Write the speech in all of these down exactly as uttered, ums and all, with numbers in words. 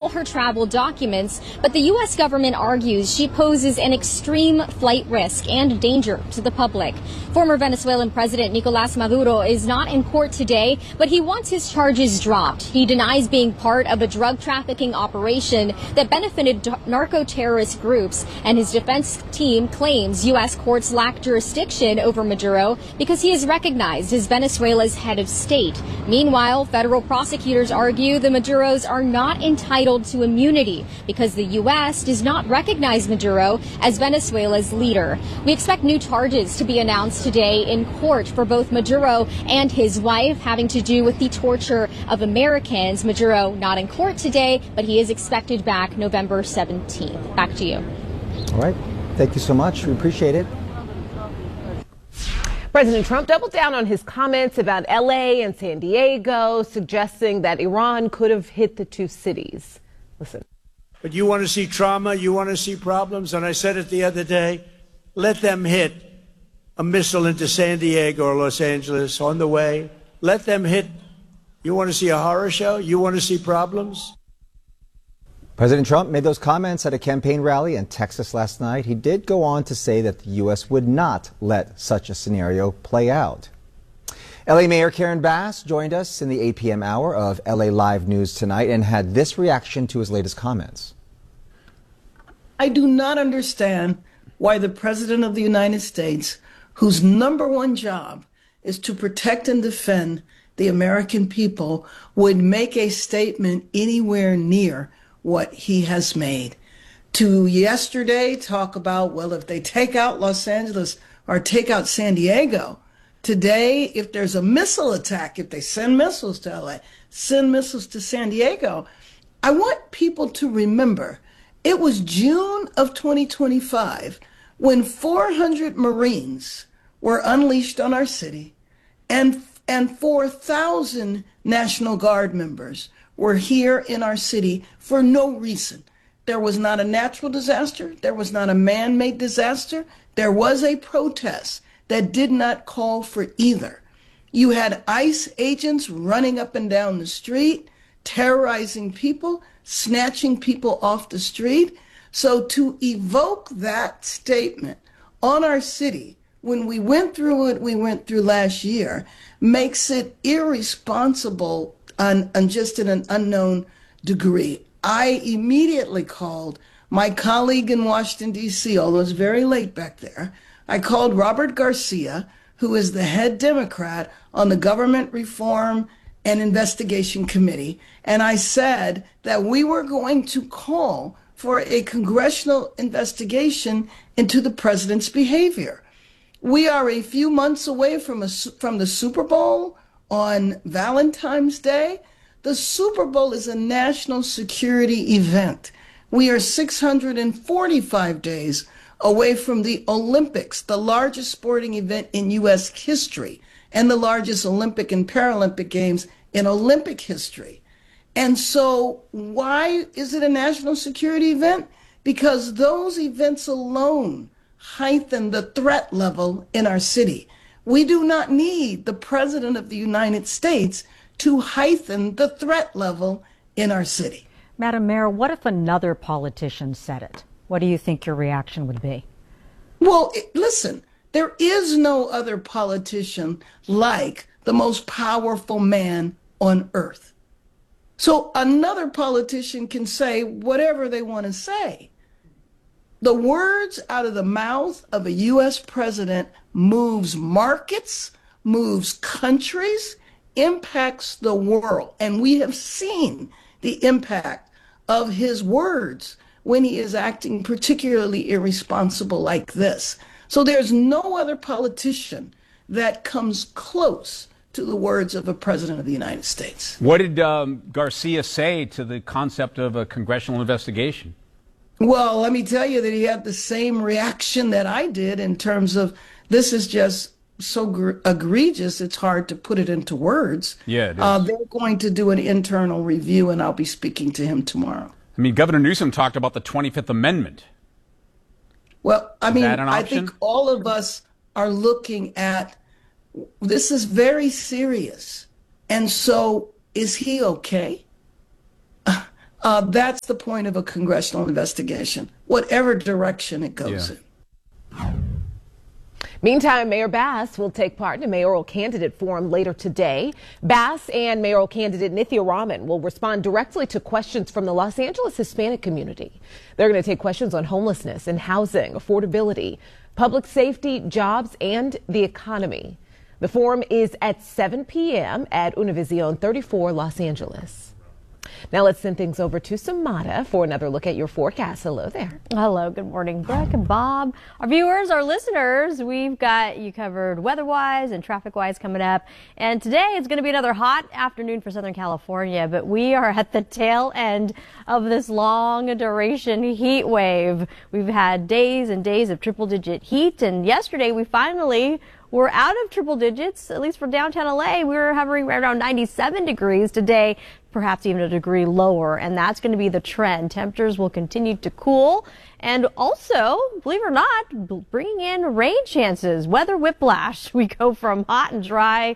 her travel documents, but the U S government argues she poses an extreme flight risk and danger to the public. Former Venezuelan President Nicolas Maduro is not in court today, but he wants his charges dropped. He denies being part of a drug trafficking operation that benefited narco-terrorist groups, and his defense team claims U S courts lack jurisdiction over Maduro because he is recognized as Venezuela's head of state. Meanwhile, federal prosecutors argue the Maduros are not entitled to immunity because the U S does not recognize Maduro as Venezuela's leader. We expect new charges to be announced today in court for both Maduro and his wife, having to do with the torture of Americans. Maduro not in court today, but he is expected back November seventeenth. Back to you. All right. Thank you so much. We appreciate it. President Trump doubled down on his comments about L A and San Diego, suggesting that Iran could have hit the two cities. Listen. But you want to see trauma, you want to see problems, and I said it the other day, let them hit a missile into San Diego or Los Angeles on the way. Let them hit. You want to see a horror show? You want to see problems? President Trump made those comments at a campaign rally in Texas last night. He did go on to say that the U S would not let such a scenario play out. L A Mayor Karen Bass joined us in the eight p m hour of L A Live News tonight and had this reaction to his latest comments. I do not understand why the President of the United States, whose number one job is to protect and defend the American people, would make a statement anywhere near what he has made. To yesterday talk about, well, if they take out Los Angeles or take out San Diego, today, if there's a missile attack, if they send missiles to L A, send missiles to San Diego, I want people to remember it was June of twenty twenty-five when four hundred Marines were unleashed on our city and, and four thousand National Guard members were here in our city for no reason. There was not a natural disaster. There was not a man-made disaster. There was a protest that did not call for either. You had ICE agents running up and down the street, terrorizing people, snatching people off the street. So to evoke that statement on our city when we went through what we went through last year makes it irresponsible and, and just in an unknown degree. I immediately called my colleague in Washington, D C, although it's very late back there. I called Robert Garcia, who is the head Democrat on the Government Reform and Investigation Committee, and I said that we were going to call for a congressional investigation into the president's behavior. We are a few months away from, a, from the Super Bowl on Valentine's Day. The Super Bowl is a national security event. We are six hundred forty-five days away from the Olympics, the largest sporting event in U S history, and the largest Olympic and Paralympic Games in Olympic history. And so why is it a national security event? Because those events alone heighten the threat level in our city. We do not need the President of the United States to heighten the threat level in our city. Madam Mayor, what if another politician said it? What do you think your reaction would be? Well, it, listen, there is no other politician like the most powerful man on earth. So another politician can say whatever they want to say. The words out of the mouth of a U S president moves markets, moves countries, impacts the world. And we have seen the impact of his words when he is acting particularly irresponsible like this. So there's no other politician that comes close to the words of a president of the United States. What did um, Garcia say to the concept of a congressional investigation? Well, let me tell you that he had the same reaction that I did in terms of this is just so gr- egregious, it's hard to put it into words. Yeah, it is. Uh, they're going to do an internal review, and I'll be speaking to him tomorrow. I mean, Governor Newsom talked about the twenty-fifth Amendment. Well, I Is mean, that an I option? think all of us are looking at, this is very serious. And so is he okay? Uh, that's the point of a congressional investigation, whatever direction it goes Yeah. in. Meantime, Mayor Bass will take part in a mayoral candidate forum later today. Bass and mayoral candidate Nithya Raman will respond directly to questions from the Los Angeles Hispanic community. They're going to take questions on homelessness and housing, affordability, public safety, jobs, and the economy. The forum is at seven p m at Univision thirty-four Los Angeles. Now let's send things over to Samada for another look at your forecast. Hello there. Hello, good morning, Brooke and Bob. Our viewers, our listeners, we've got you covered weather-wise and traffic-wise coming up. And today it's going to be another hot afternoon for Southern California, but we are at the tail end of this long duration heat wave. We've had days and days of triple-digit heat, and yesterday we finally we're out of triple digits, at least for downtown L A. We were hovering right around ninety-seven degrees today, perhaps even a degree lower, and that's going to be the trend. Temperatures will continue to cool, and also, believe it or not, bringing in rain chances, weather whiplash. We go from hot and dry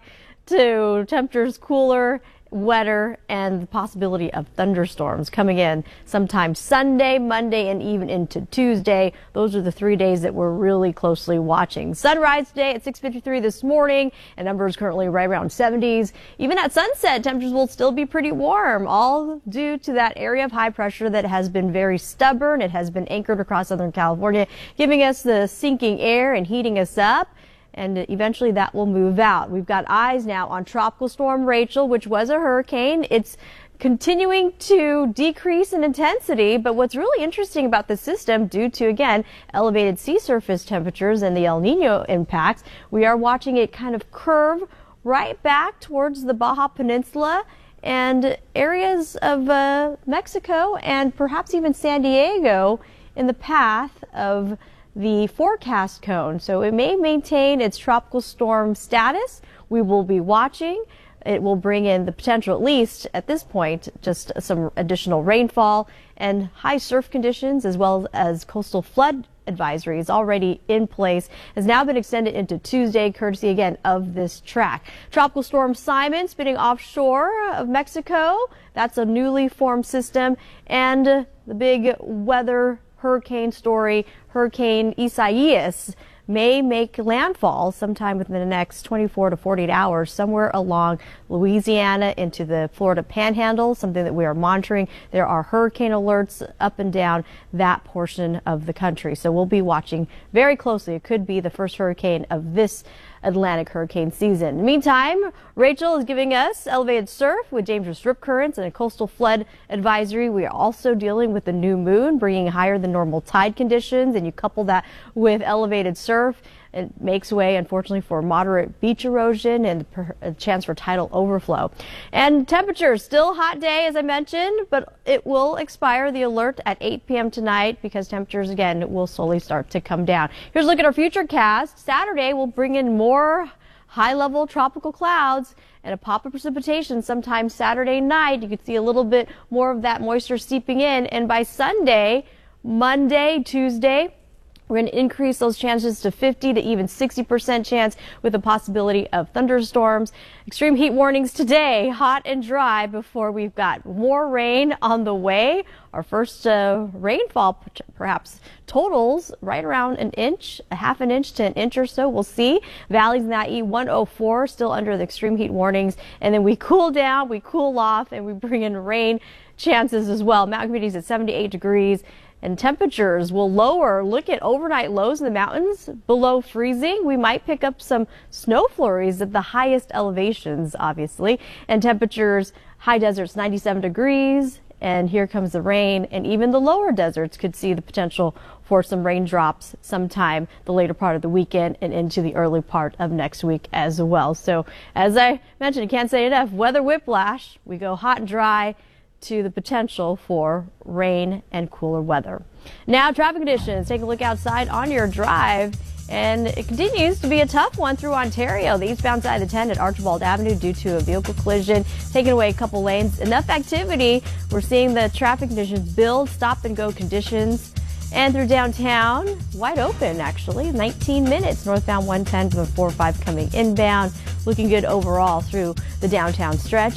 to temperatures cooler, wetter, and the possibility of thunderstorms coming in sometime Sunday, Monday, and even into Tuesday. Those are the three days that we're really closely watching. Sunrise today at six fifty-three this morning, and numbers currently right around seventies. Even at sunset, temperatures will still be pretty warm, all due to that area of high pressure that has been very stubborn. It has been anchored across Southern California, giving us the sinking air and heating us up. And eventually that will move out. We've got eyes now on Tropical Storm Rachel, which was a hurricane. It's continuing to decrease in intensity, but what's really interesting about the system, due to, again, elevated sea surface temperatures and the El Nino impacts, we are watching it kind of curve right back towards the Baja Peninsula and areas of uh, Mexico and perhaps even San Diego in the path of the forecast cone. So it may maintain its tropical storm status. We will be watching. It will bring in the potential, at least at this point, just some additional rainfall and high surf conditions, as well as coastal flood advisory is already in place, has now been extended into Tuesday, courtesy again of this track. Tropical Storm Simon spinning offshore of Mexico. That's a newly formed system, and uh, the big weather hurricane story, Hurricane Isaias, may make landfall sometime within the next twenty-four to forty-eight hours somewhere along Louisiana into the Florida Panhandle, something that we are monitoring. There are hurricane alerts up and down that portion of the country. So we'll be watching very closely. It could be the first hurricane of this Atlantic hurricane season. Meantime, Rachel is giving us elevated surf with dangerous rip currents and a coastal flood advisory. We are also dealing with the new moon, bringing higher than normal tide conditions, and you couple that with elevated surf, it makes way, unfortunately, for moderate beach erosion and a chance for tidal overflow. And temperatures, still hot day, as I mentioned, but it will expire the alert at eight p m tonight because temperatures, again, will slowly start to come down. Here's a look at our future cast. Saturday will bring in more high-level tropical clouds and a pop of precipitation sometime Saturday night. You can see a little bit more of that moisture seeping in. And by Sunday, Monday, Tuesday, we're going to increase those chances to fifty to even sixty percent chance with the possibility of thunderstorms. Extreme heat warnings today, hot and dry, before we've got more rain on the way. Our first uh, rainfall perhaps totals right around an inch, a half an inch to an inch or so. We'll see. Valleys in that E one oh four still under the extreme heat warnings. And then we cool down, we cool off, and we bring in rain chances as well. Mountain Community's at seventy-eight degrees. And temperatures will lower. Look at overnight lows in the mountains below freezing. We might pick up some snow flurries at the highest elevations, obviously. And temperatures, high deserts, ninety-seven degrees. And here comes the rain. And even the lower deserts could see the potential for some raindrops sometime the later part of the weekend and into the early part of next week as well. So as I mentioned, I can't say enough, weather whiplash. We go hot and dry to the potential for rain and cooler weather. Now, traffic conditions. Take a look outside on your drive, and it continues to be a tough one through Ontario. The eastbound side of ten at Archibald Avenue due to a vehicle collision, taking away a couple lanes. Enough activity. We're seeing the traffic conditions build, stop and go conditions. And through downtown, wide open actually, nineteen minutes. Northbound one ten to the four oh five coming inbound. Looking good overall through the downtown stretch.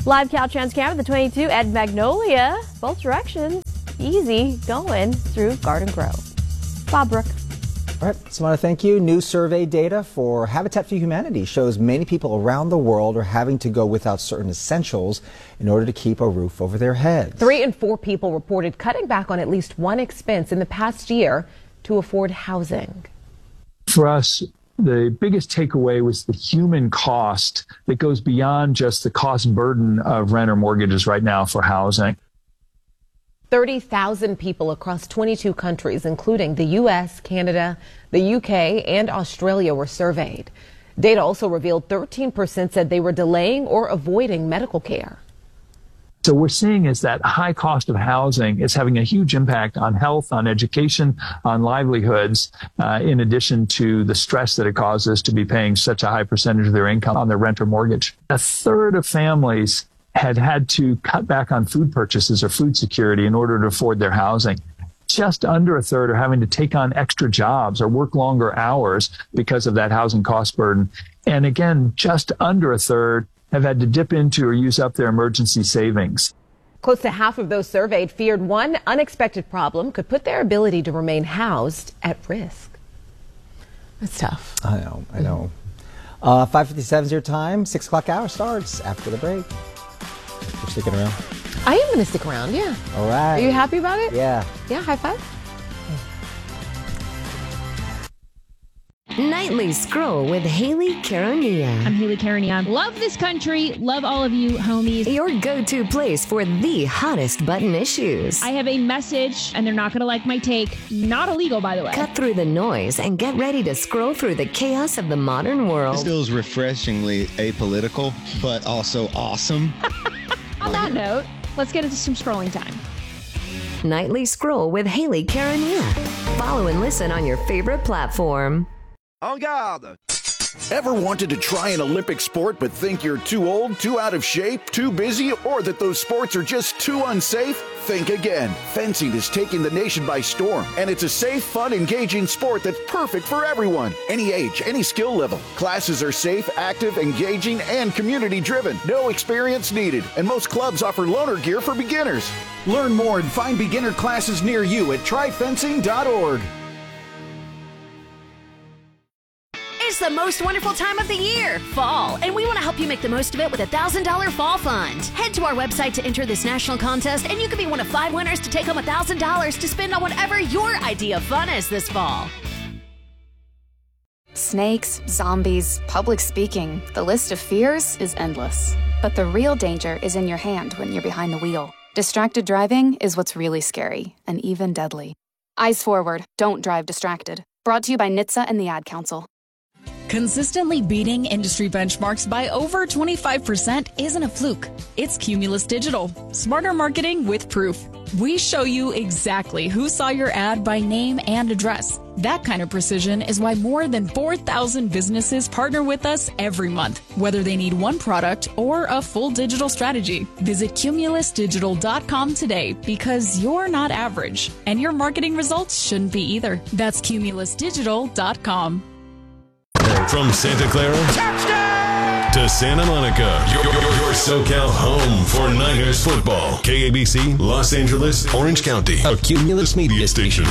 Live Caltrans camera, the twenty-two at Magnolia, both directions, easy going through Garden Grove. Bob Brooke. All right, so I want to thank you. New survey data for Habitat for Humanity shows many people around the world are having to go without certain essentials in order to keep a roof over their heads. Three in four people reported cutting back on at least one expense in the past year to afford housing. For us, the biggest takeaway was the human cost that goes beyond just the cost burden of rent or mortgages right now for housing. thirty thousand people across twenty-two countries, including the U S, Canada, the U K, and Australia, were surveyed. Data also revealed thirteen percent said they were delaying or avoiding medical care. So we're seeing is that high cost of housing is having a huge impact on health, on education, on livelihoods, uh, in addition to the stress that it causes to be paying such a high percentage of their income on their rent or mortgage. A third of families had had to cut back on food purchases or food security in order to afford their housing. Just under a third are having to take on extra jobs or work longer hours because of that housing cost burden. And again, just under a third have had to dip into or use up their emergency savings. Close to half of those surveyed feared one unexpected problem could put their ability to remain housed at risk. That's tough. I know, I know. Uh, five fifty-seven is your time. Six o'clock hour starts after the break. You're sticking around? I am going to stick around, yeah. All right. Are you happy about it? Yeah. Yeah, high five. Nightly Scroll with Haley Karania. I'm Haley Karania. Love this country. Love all of you, homies. Your go-to place for the hottest button issues. I have a message, and they're not going to like my take. Not illegal, by the way. Cut through the noise and get ready to scroll through the chaos of the modern world. This feels refreshingly apolitical, but also awesome. On that note, let's get into some scrolling time. Nightly Scroll with Haley Karania. Follow and listen on your favorite platform. En garde! Ever wanted to try an Olympic sport but think you're too old, too out of shape, too busy, or that those sports are just too unsafe? Think again. Fencing is taking the nation by storm, and it's a safe, fun, engaging sport that's perfect for everyone. Any age, any skill level. Classes are safe, active, engaging, and community-driven. No experience needed, and most clubs offer loaner gear for beginners. Learn more and find beginner classes near you at try fencing dot org. It's the most wonderful time of the year, fall, and we want to help you make the most of it with a one thousand dollars Fall Fund. Head to our website to enter this national contest, and you could be one of five winners to take home one thousand dollars to spend on whatever your idea of fun is this fall. Snakes, zombies, public speaking. The list of fears is endless. But the real danger is in your hand when you're behind the wheel. Distracted driving is what's really scary, and even deadly. Eyes forward, don't drive distracted. Brought to you by N H T S A and the Ad Council. Consistently beating industry benchmarks by over twenty-five percent isn't a fluke. It's Cumulus Digital. Smarter marketing with proof. We show you exactly who saw your ad by name and address. That kind of precision is why more than four thousand businesses partner with us every month, whether they need one product or a full digital strategy. Visit cumulus digital dot com today because you're not average, and your marketing results shouldn't be either. That's cumulus digital dot com. From Santa Clara Touchdown! To Santa Monica, your, your, your SoCal home for Niners football. K A B C, Los Angeles, Orange County, a Cumulus media station.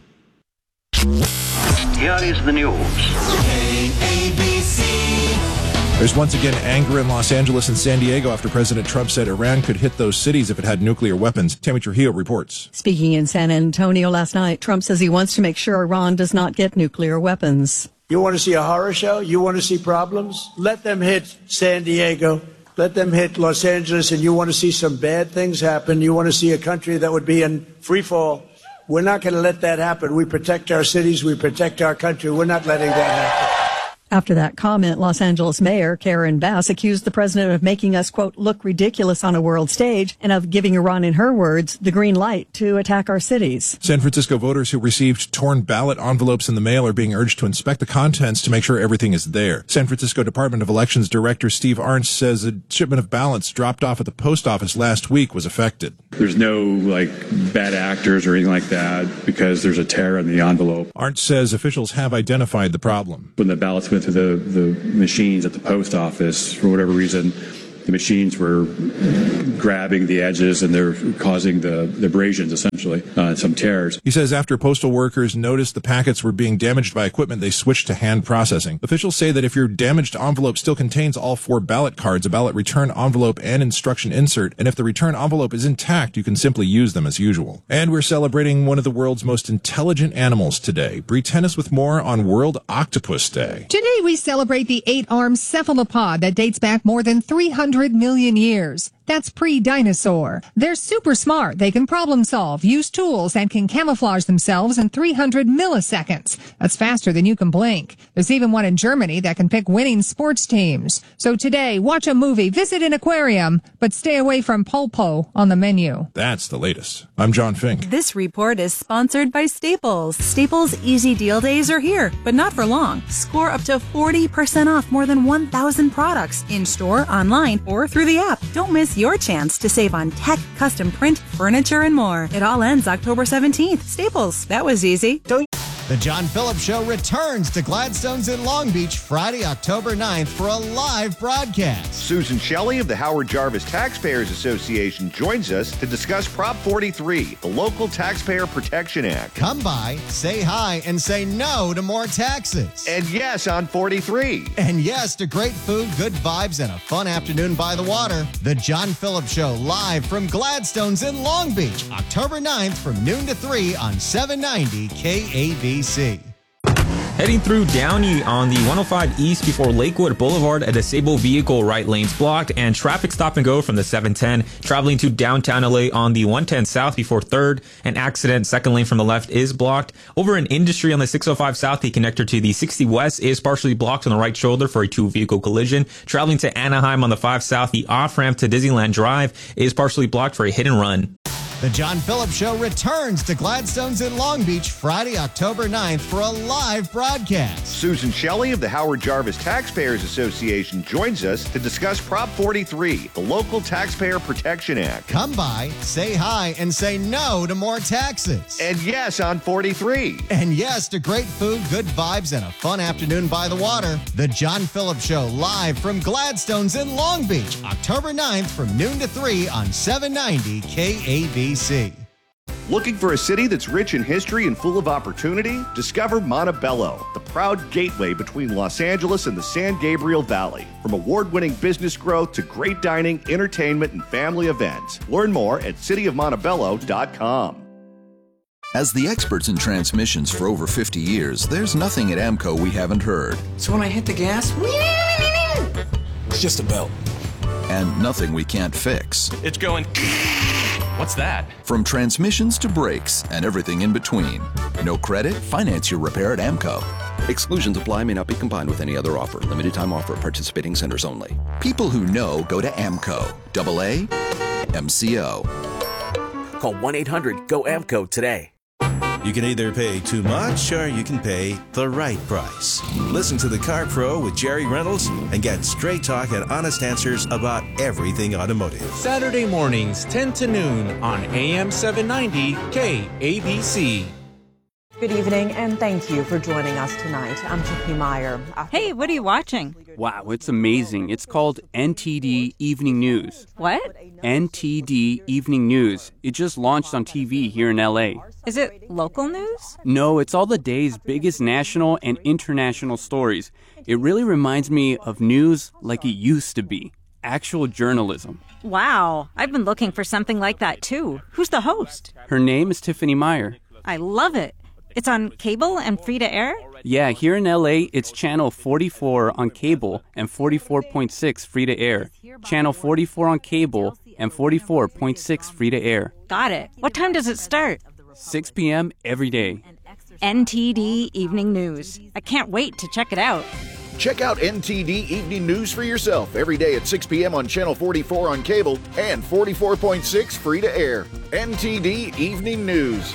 Here is the news. K A B C. There's once again anger in Los Angeles and San Diego after President Trump said Iran could hit those cities if it had nuclear weapons. Tammy Trujillo reports. Speaking in San Antonio last night, Trump says he wants to make sure Iran does not get nuclear weapons. You want to see a horror show? You want to see problems? Let them hit San Diego. Let them hit Los Angeles. And you want to see some bad things happen. You want to see a country that would be in free fall. We're not going to let that happen. We protect our cities. We protect our country. We're not letting that happen. After that comment, Los Angeles Mayor Karen Bass accused the president of making us, quote, look ridiculous on a world stage and of giving Iran, in her words, the green light to attack our cities. San Francisco voters who received torn ballot envelopes in the mail are being urged to inspect the contents to make sure everything is there. San Francisco Department of Elections Director Steve Arndt says a shipment of ballots dropped off at the post office last week was affected. There's no, like, bad actors or anything like that because there's a tear in the envelope. Arndt says officials have identified the problem. When the ballots went through the, the machines at the post office, for whatever reason, the machines were grabbing the edges and they're causing the, the abrasions, essentially, uh, some tears. He says after postal workers noticed the packets were being damaged by equipment, they switched to hand processing. Officials say that if your damaged envelope still contains all four ballot cards, a ballot return envelope, and instruction insert, and if the return envelope is intact, you can simply use them as usual. And we're celebrating one of the world's most intelligent animals today. Bree Tennis with more on World Octopus Day. Today we celebrate the eight-armed cephalopod that dates back more than three hundred million years. That's pre-dinosaur. They're super smart. They can problem solve, use tools, and can camouflage themselves in three hundred milliseconds. That's faster than you can blink. There's even one in Germany that can pick winning sports teams. So today, watch a movie, visit an aquarium, but stay away from pulpo on the menu. That's the latest. I'm John Fink. This report is sponsored by Staples. Staples Easy Deal Days are here, but not for long. Score up to forty percent off more than one thousand products in-store, online, or through the app. Don't miss your chance to save on tech, custom print, furniture, and more. It all ends October seventeenth. Staples. That was easy. Don't The John Phillips Show returns to Gladstone's in Long Beach Friday, October ninth for a live broadcast. Susan Shelley of the Howard Jarvis Taxpayers Association joins us to discuss Prop forty-three, the Local Taxpayer Protection Act. Come by, say hi, and say no to more taxes. And yes on forty-three. And yes to great food, good vibes, and a fun afternoon by the water. The John Phillips Show live from Gladstone's in Long Beach, October ninth from noon to three on seven ninety K A B C. Heading through Downey on the one oh five East before Lakewood Boulevard, a disabled vehicle right lane's blocked, and traffic stop and go from the seven ten. Traveling to downtown L A on the one ten South before third, an accident, second lane from the left is blocked. Over in Industry on the six oh five South, the connector to the sixty West is partially blocked on the right shoulder for a two-vehicle collision. Traveling to Anaheim on the five South, the off-ramp to Disneyland Drive is partially blocked for a hit and run. The John Phillips Show returns to Gladstone's in Long Beach Friday, October ninth for a live broadcast. Susan Shelley of the Howard Jarvis Taxpayers Association joins us to discuss Prop forty-three, the Local Taxpayer Protection Act. Come by, say hi, and say no to more taxes. And yes on forty-three. And yes to great food, good vibes, and a fun afternoon by the water. The John Phillips Show live from Gladstone's in Long Beach, October ninth from noon to three on seven ninety K A B C. Looking for a city that's rich in history and full of opportunity? Discover Montebello, the proud gateway between Los Angeles and the San Gabriel Valley. From award-winning business growth to great dining, entertainment, and family events. Learn more at city of montebello dot com. As the experts in transmissions for over fifty years, there's nothing at AMCO we haven't heard. So when I hit the gas, it's just a belt. And nothing we can't fix. It's going... What's that? From transmissions to brakes and everything in between. No credit? Finance your repair at AMCO. Exclusions apply, may not be combined with any other offer. Limited time offer, participating centers only. People who know go to AMCO. Double A M C O. Call one eight hundred go A M C O today. You can either pay too much or you can pay the right price. Listen to The Car Pro with Jerry Reynolds and get straight talk and honest answers about everything automotive. Saturday mornings, ten to noon on A M seven ninety K A B C. Good evening, and thank you for joining us tonight. I'm Tiffany Meyer. Hey, what are you watching? Wow, it's amazing. It's called N T D Evening News. What? N T D Evening News. It just launched on T V here in L A. Is it local news? No, it's all the day's biggest national and international stories. It really reminds me of news like it used to be. Actual journalism. Wow, I've been looking for something like that too. Who's the host? Her name is Tiffany Meyer. I love it. It's on cable and free to air? Yeah, here in L A, it's channel forty-four on cable and forty-four point six free to air. Channel forty-four on cable and forty-four point six free to air. Got it. What time does it start? six p.m. every day. N T D Evening News. I can't wait to check it out. Check out N T D Evening News for yourself every day at six p.m. on Channel forty-four on cable and forty-four point six free to air. N T D Evening News.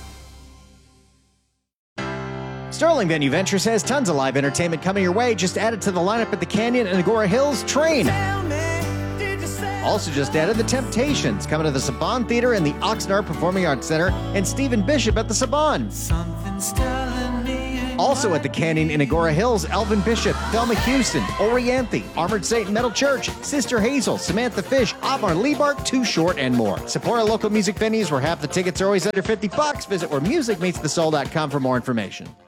Sterling Venue Ventures has tons of live entertainment coming your way. Just added to the lineup at the Canyon and Agora Hills Train. Also just added The Temptations, coming to the Saban Theater and the Oxnard Performing Arts Center, and Stephen Bishop at the Saban. Also at the Canyon in Agora Hills, Elvin Bishop, Thelma Houston, Orianthe, Armored Saint Metal Church, Sister Hazel, Samantha Fish, Otmar Liebart, Too Short, and more. Support our local music venues where half the tickets are always under fifty bucks. Visit where music meets the soul dot com for more information.